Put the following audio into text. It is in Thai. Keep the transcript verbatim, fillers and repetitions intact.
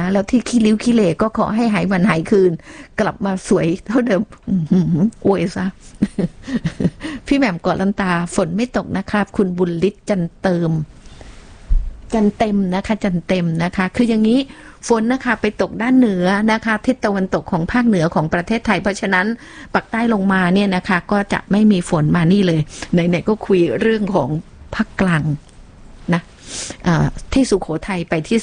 แล้วที่ขี้ริ้วขี้เหร่ก็ขอให้หายวันหายคืนกลับมาสวยเท่าเดิมอวยซะ พี่แหม่มเกาะลันตาฝนไม่ตกนะครับคุณบุญฤทธิ์จันเติมจันเต็มนะคะจันเต็มนะคะคืออย่างนี้ฝนนะคะไปตกด้านเหนือนะคะทิศตะวันตกของภาคเหนือของประเทศไทยเพราะฉะนั้นปักใต้ลงมาเนี่ยนะคะก็จะไม่มีฝนมานี่เลยไหนๆก็คุยเรื่องของภาคกลางนะที่สุโขทัยไปที่